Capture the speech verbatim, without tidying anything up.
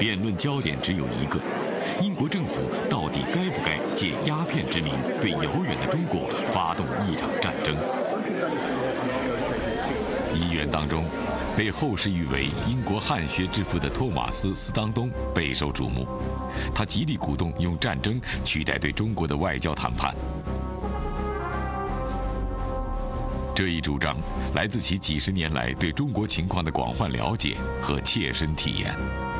辩论焦点只有一个：英国政府到底该不该借鸦片之名对遥远的中国发动一场战争？议员当中，被后世誉为英国汉学之父的托马斯·斯当东备受瞩目，他极力鼓动用战争取代对中国的外交谈判。这一主张来自其几十年来对中国情况的广泛了解和切身体验。